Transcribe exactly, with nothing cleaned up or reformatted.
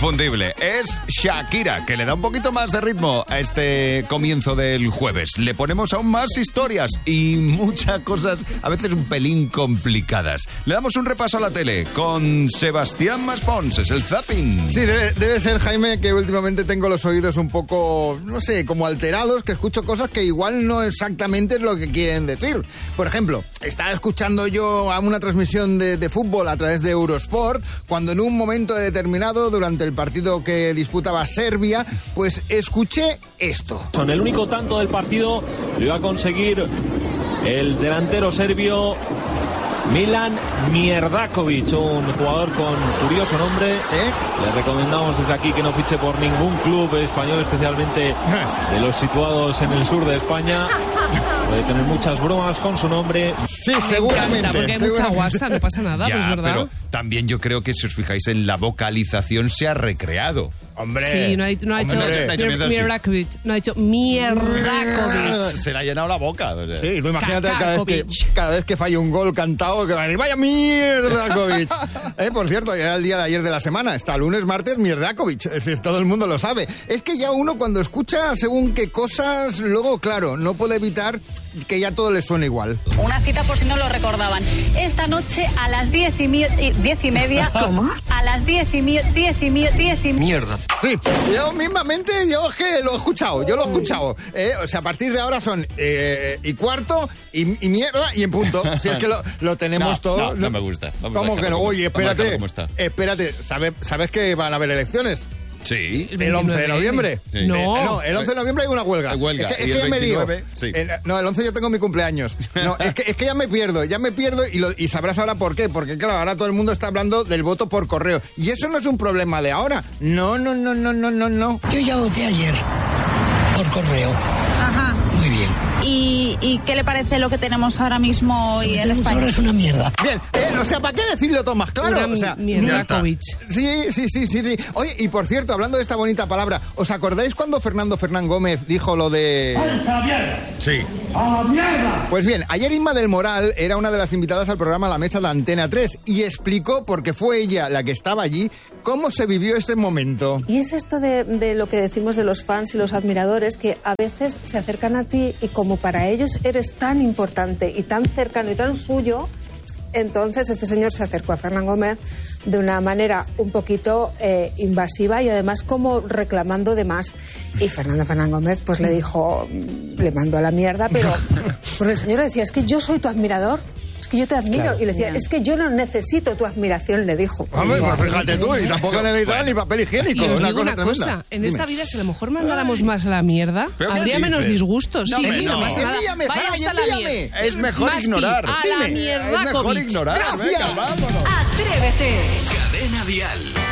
inconfundible. Es Shakira, que le da un poquito más de ritmo a este comienzo del jueves. Le ponemos aún más historias y muchas cosas, a veces un pelín complicadas. Le damos un repaso a la tele con Sebastián Maspons, es el zapping. Sí, debe, debe ser, Jaime, que últimamente tengo los oídos un poco, no sé, como alterados, que escucho cosas que igual no exactamente es lo que quieren decir. Por ejemplo, estaba escuchando yo a una transmisión de, de fútbol a través de Eurosport, cuando en un momento determinado, durante el partido que disputaba Serbia, pues escuché esto. Son el único tanto del partido lo iba a conseguir el delantero serbio Milan Mierdakovic, un jugador con curioso nombre. ¿Eh? Le recomendamos desde aquí que no fiche por ningún club español, especialmente de los situados en el sur de España. Puede tener muchas bromas con su nombre. Sí, seguramente. Encanta, porque hay mucha guasa, no pasa nada, ya, pues verdad. Pero también yo creo que si os fijáis en la vocalización se ha recreado. Hombre. Sí, no ha, no ha hecho Mierdakovic, no ha hecho Mierdakovic. Se le ha llenado la boca. O sea. Sí, tú imagínate cada vez, que, cada vez que falle un gol cantado, que va a decir, vaya Mierdakovic. eh, por cierto, era el día de ayer de la semana. Está lunes, martes, Mierdakovic. Es, es, todo el mundo lo sabe. Es que ya uno cuando escucha según qué cosas, luego, claro, no puede evitar que ya todo le suene igual. Una cita por si no lo recordaban. Esta noche a las diez y, mi- diez y media. ¿Cómo? A las diez y, mi- diez y, mi- diez y Mierda. Sí, yo mismamente, yo es que lo he escuchado, yo lo he escuchado. Eh, o sea, a partir de ahora son eh, y cuarto y, y mierda y en punto. Si es que lo, lo tenemos no, todo. No, no me gusta. Vamos ¿Cómo que no? Oye, espérate. Espérate, ¿sabes, ¿sabes que van a haber elecciones? Sí. El, el once de noviembre. Sí. No. Eh, no, el once de noviembre hay una huelga. Hay huelga. Es que, es ¿Y que el ya me lío. veintinueve? Sí. Eh, no, el once yo tengo mi cumpleaños. No, es que, es que ya me pierdo, ya me pierdo y, lo, y sabrás ahora por qué. Porque claro, ahora todo el mundo está hablando del voto por correo. Y eso no es un problema de ahora. No, no, no, no, no, no, no. Yo ya voté ayer por correo. Ajá. Muy bien. ¿Y, ¿Y qué le parece lo que tenemos ahora mismo hoy en España? Ahora es una mierda. Bien, eh, o sea, ¿para qué decirlo todo más claro? Una O sea, Mierdakovic. Sí, sí, sí, sí, sí. Oye, y por cierto, hablando de esta bonita palabra, ¿os acordáis cuando Fernando Fernán Gómez dijo lo de... ¡A la mierda! Sí. ¡A la mierda! Pues bien, ayer Inma del Moral era una de las invitadas al programa La Mesa de Antena tres y explicó, porque fue ella la que estaba allí, cómo se vivió ese momento. Y es esto de, de lo que decimos de los fans y los admiradores, que a veces se acercan a ti y como para ellos eres tan importante y tan cercano y tan suyo, entonces este señor se acercó a Fernán Gómez de una manera un poquito eh, invasiva y además como reclamando de más. Y Fernando Fernán Gómez pues le dijo, le mandó a la mierda, pero porque el señor le decía, es que yo soy tu admirador. Es que yo te admiro. Claro, y le decía, yeah. es que yo no necesito tu admiración, le dijo. Hombre, pues fíjate tú, y tampoco necesitas ni papel higiénico. Y os una digo cosa una cosa, tremenda. en Dime. esta vida si a lo mejor mandáramos más a la mierda, ¿Pero qué habría menos dices? disgustos. No, sí, hombre, no no. pasa nada. Envíame, Vaya Sara, hasta la envíame. mierda. Es mejor Más pi, ignorar. A la Dime. mierda, Es mejor Kovic. ignorar. Gracias. Venga, vámonos. Atrévete. Cadena Dial.